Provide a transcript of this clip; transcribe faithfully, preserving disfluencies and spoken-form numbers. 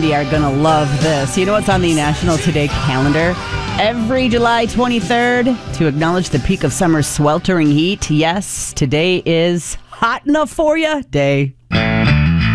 Andy are going to love this. You know what's on the National Today calendar? Every July twenty-third, to acknowledge the peak of summer's sweltering heat, yes, today is Hot Enough For Ya Day.